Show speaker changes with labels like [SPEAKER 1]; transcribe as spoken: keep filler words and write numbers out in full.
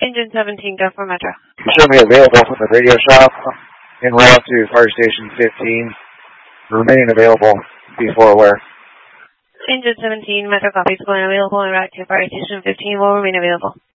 [SPEAKER 1] Engine seventeen, go for Metro.
[SPEAKER 2] Show me available from the radio shop en route to Fire Station fifteen. Remaining available before aware.
[SPEAKER 1] Engine seventeen, Metro copies, going available en route to Fire Station fifteen, will remain available.